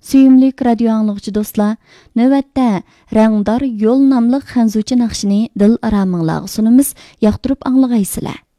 Suyumlik radio anlıqçı dostlar, növətdə Rəngdar Yol namlıq xənzuçı naxşını dil aramınlağı sunumuz, yaqtırıb anlığaysılar.